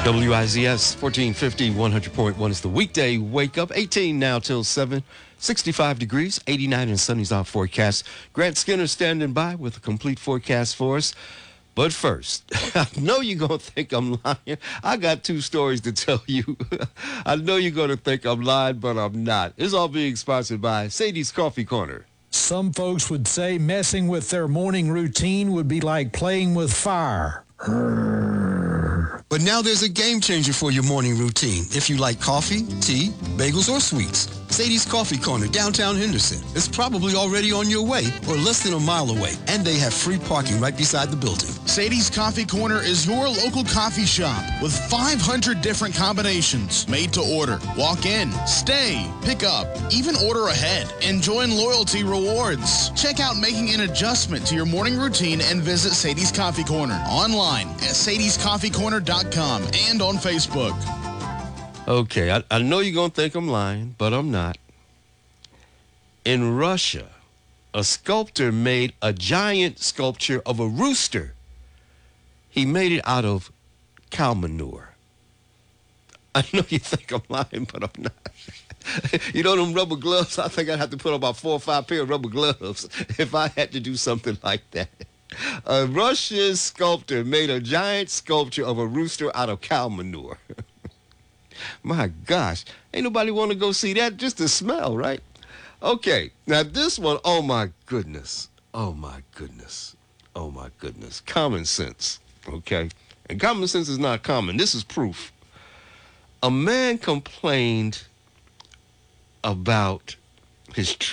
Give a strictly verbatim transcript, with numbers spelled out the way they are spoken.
W I Z S fourteen fifty, one hundred point one is the weekday wake up. eighteen now till seven. sixty-five degrees, eighty-nine and sunny's our forecast. Grant Skinner standing by with a complete forecast for us. But first, I know you're going to think I'm lying. I got two stories to tell you. I know you're going to think I'm lying, but I'm not. It's all being sponsored by Sadie's Coffee Corner. Some folks would say messing with their morning routine would be like playing with fire. But now there's a game changer for your morning routine. If you like coffee, tea, bagels, or sweets, Sadie's Coffee Corner, downtown Henderson, is probably already on your way or less than a mile away, and they have free parking right beside the building. Sadie's Coffee Corner is your local coffee shop with five hundred different combinations made to order. Walk in, stay, pick up, even order ahead, and join loyalty rewards. Check out making an adjustment to your morning routine and visit Sadie's Coffee Corner online at sadies coffee corner dot com and on Facebook. Okay, I, I know you're going to think I'm lying, but I'm not. In Russia, a sculptor made a giant sculpture of a rooster. He made it out of cow manure. I know you think I'm lying, but I'm not. You know them rubber gloves? I think I'd have to put on about four or five pair of rubber gloves if I had to do something like that. A Russian sculptor made a giant sculpture of a rooster out of cow manure. My gosh, ain't nobody want to go see that, just the smell, right? Okay, now this one, oh my goodness, oh my goodness, oh my goodness. Common sense, okay? And common sense is not common. This is proof. A man complained about his